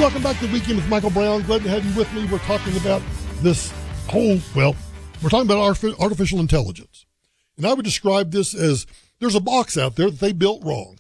Welcome back to the Weekend with Michael Brown. Glad to have you with me. We're talking about we're talking about artificial intelligence. And I would describe this as there's a box out there that they built wrong.